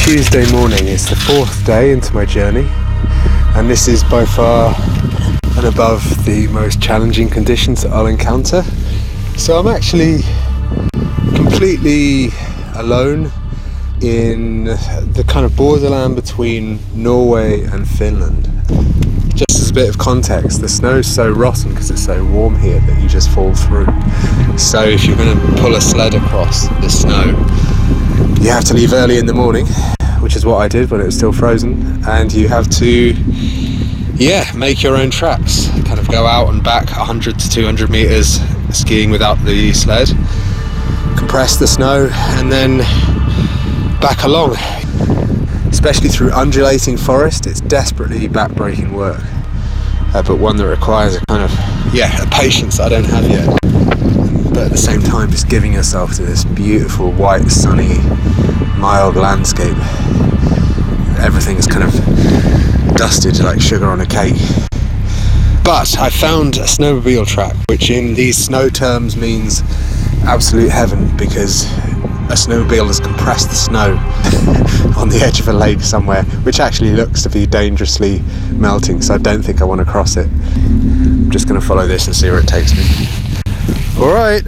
Tuesday morning. It's the 4th day into my journey, and this is by far and above the most challenging conditions that I'll encounter. So I'm actually completely alone in the kind of borderland between Norway and Finland. Just as a bit of context, the snow's so rotten because it's so warm here that you just fall through. So if you're going to pull a sled across the snow, you have to leave early in the morning, which is what I did when it was still frozen, and you have to make your own tracks, kind of go out and back 100 to 200 meters skiing without the sled, compress the snow, and then back along. Especially through undulating forest, it's desperately back-breaking work, but one that requires a kind of a patience that I don't have yet. But at the same time, just giving yourself to this beautiful, white, sunny, mild landscape. Everything's kind of dusted like sugar on a cake. But I found a snowmobile track, which in these snow terms means absolute heaven, because a snowmobile has compressed the snow on the edge of a lake somewhere, which actually looks to be dangerously melting, so I don't think I want to cross it. I'm just going to follow this and see where it takes me. All right.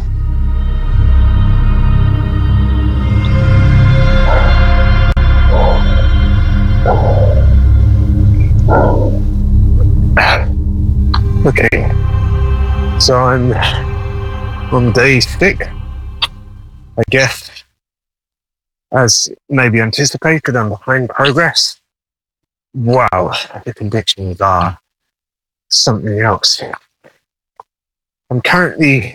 Okay, so I'm on day 6, I guess. As maybe anticipated, I'm behind progress. Wow, the conditions are something else. I'm currently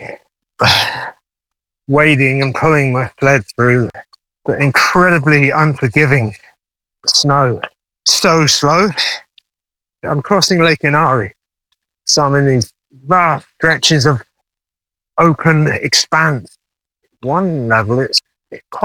wading and pulling my sled through the incredibly unforgiving snow. So slow. I'm crossing Lake Inari, so I'm in these vast stretches of open expanse. One level, it's quite